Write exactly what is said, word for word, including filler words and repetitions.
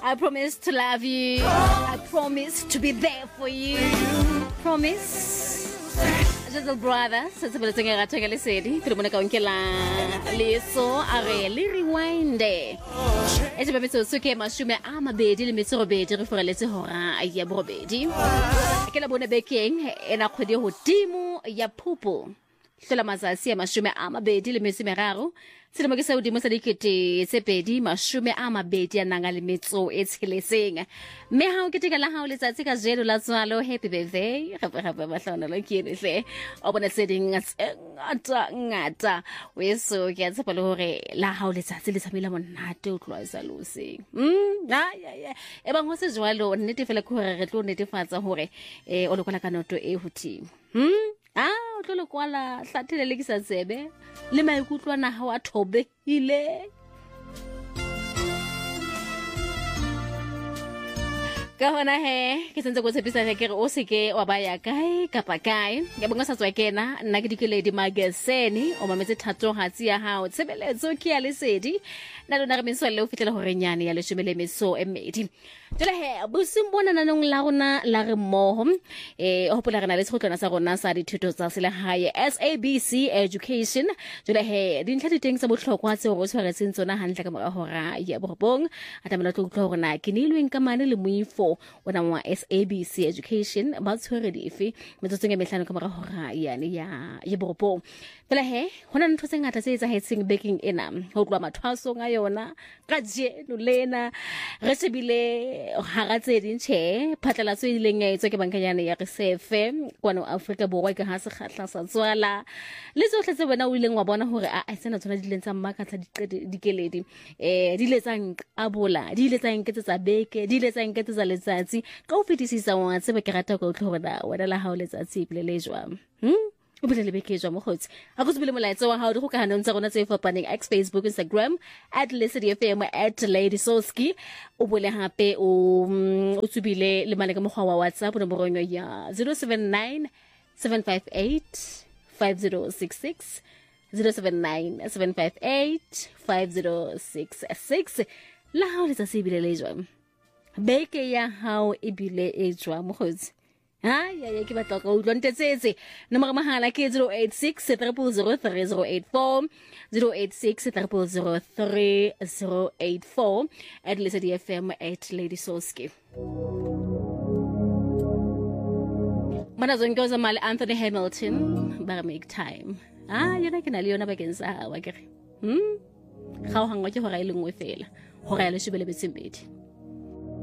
I promise to love you. I promise to be there for you. Promise. Little brother, sensible thing I take a listen. Kumonika unkela. Liso are li rewind. Ese bebe so suke mashume ama bedi le metso bedi re for letse hora ya brobedi. Ke la bona bekeng ena khwedi ho timu ya phupo. Hlola matsatsi ya mashume ama bedi le metso meraro. Selemo ke sa udimo sa dikete tse pedi mashume a mabedi ya nanga le metso e tsheletseng mme ha o keteka la ha o letsatsi ka jelo la tswalo happy birthday gape gape ba hlona lo ke tle o bona setting ngata ngata we so ke tsepa le hore la ha o letsatsi le tshamela monate o tloa isa loseng mm ya ya ya e bang ho se jwalo nnete fela ke hore re tlo netefatsa hore eh o lokola ka noto e hodimo mm ah o tlo lokwala hlathile le ke sa tsebe le maikutlwana ha wa thobe ile ka hona he ke sentse go tshepisa ke re o se ke wa baya kae kapa kae ke bonga sa tswa kena nna ke dikeledi magazine o mametse thato hatsi ya hao tshebeletso ke ya lesedi na lona re menswele o fitlela hore nyane ya leshomele meso e medi jela he busimbona nanong la rona la re moho eh hopola rena le tshotlwana sa rona sa dithuto tsa sele hae S A B C Education jela he dintlha di teng sa bohlokwa tse go tshwaretseng tsona hantle ka mora hora ya borobong atamela tlo tlo rona ke nilweng ka mane le moifo ona wa S A B C Education ba tshwere dife metsotseng e mehlano ka mora hora yani ya ya borobong jela he hona ntho tse ngata tse etsahetseng baking ena ho tloa mathwaso nga yona ka je no lena re sebile ha tse dintse phatlela tse ileng ya etswa ke bankanyane ya resefe kwano Africa borwa ke ha se khatla sa tswala le tsohle tse bona o ileng wa bona hore a sena tsona di lentsa mmaka tsa dikeledi eh di letsang abola di letsang nketsetsa beke di letsang nketsetsa letsatsi ka o fetisisa wa tsebe ke rata go tlhora wena la ha o letsatsi pele le jwa hm o bile le beke jwa mo khotsi a go tsebile molaetsa wa ha o di go ka hanong tsa rona tse fapaneng x Facebook Instagram at lesedi f m at lady soski o bole hape o o tsubile le mane ka mogwa wa WhatsApp no boronyo ya zero seven nine seven five eight five zero six six zero seven nine seven five eight five zero six six la ha o letsa se bile le jwa beke ya hao e bile e jwa mo khotsi ha ya ya ke batla go utlwa ntetsetse nomoro mahala ke zero eight six zero zero three zero eight four zero eight six zero zero three zero eight four at lesedi f m at lady soski mana zonke za mali Anthony Hamilton ba make time ah yona ke na le yona ba kensa wa ke hm ga o hangwa ke hora ile ngwe fela hora ya le shebele betsembedi